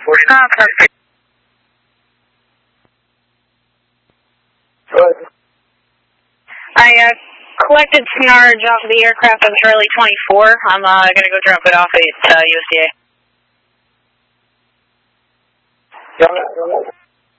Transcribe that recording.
Perfect. I collected SNARG off of the aircraft on Charlie 24. I'm going to go drop it off at USDA.